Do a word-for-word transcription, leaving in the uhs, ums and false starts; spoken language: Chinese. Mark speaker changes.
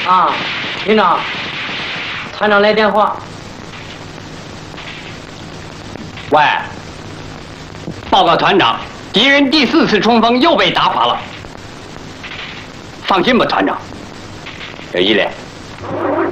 Speaker 1: 啊，营长，团长来电话。
Speaker 2: 喂，报告团长，敌人第四次冲锋又被打垮了。放心吧，团长。有一连，